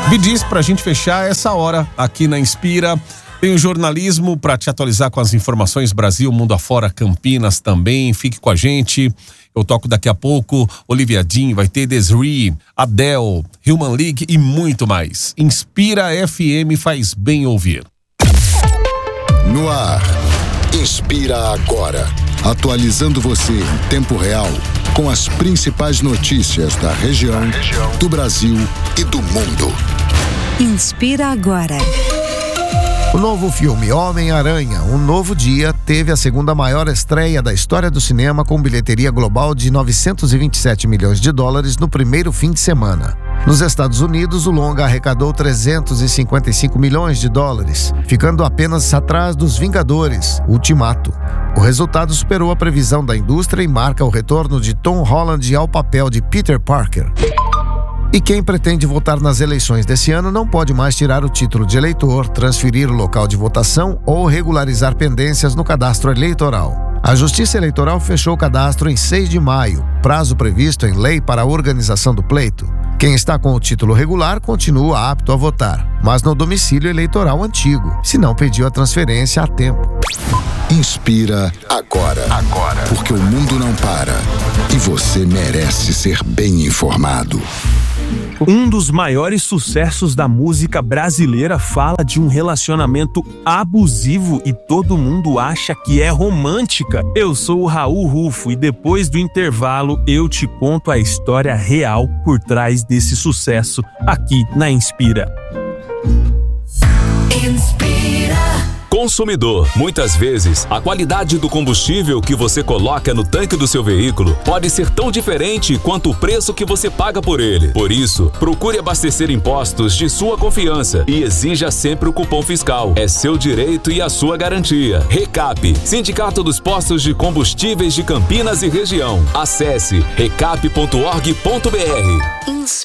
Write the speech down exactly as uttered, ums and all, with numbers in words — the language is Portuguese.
Me diz pra gente fechar essa hora aqui na Inspira. Tem o jornalismo para te atualizar com as informações Brasil, mundo afora, Campinas também. Fique com a gente. Eu toco daqui a pouco. Olivia Dean, vai ter Desiree, Adele, Human League e muito mais. Inspira F M, faz bem ouvir. No ar, Inspira Agora. Atualizando você em tempo real com as principais notícias da região, do Brasil e do mundo. Inspira Agora. O novo filme Homem-Aranha, Um Novo Dia, teve a segunda maior estreia da história do cinema com bilheteria global de novecentos e vinte e sete milhões de dólares no primeiro fim de semana. Nos Estados Unidos, o longa arrecadou trezentos e cinquenta e cinco milhões de dólares, ficando apenas atrás dos Vingadores, Ultimato. O resultado superou a previsão da indústria e marca o retorno de Tom Holland ao papel de Peter Parker. E quem pretende votar nas eleições desse ano não pode mais tirar o título de eleitor, transferir o local de votação ou regularizar pendências no cadastro eleitoral. A Justiça Eleitoral fechou o cadastro em seis de maio, prazo previsto em lei para a organização do pleito. Quem está com o título regular continua apto a votar, mas no domicílio eleitoral antigo, se não pediu a transferência a tempo. Inspira agora. Agora. Porque o mundo não para e você merece ser bem informado. Um dos maiores sucessos da música brasileira fala de um relacionamento abusivo e todo mundo acha que é romântica. Eu sou o Raul Rufo e depois do intervalo eu te conto a história real por trás desse sucesso aqui na Inspira. Inspira. Consumidor, muitas vezes, a qualidade do combustível que você coloca no tanque do seu veículo pode ser tão diferente quanto o preço que você paga por ele. Por isso, procure abastecer em postos de sua confiança e exija sempre o cupom fiscal. É seu direito e a sua garantia. Recap, Sindicato dos Postos de Combustíveis de Campinas e Região. Acesse recap ponto org ponto br.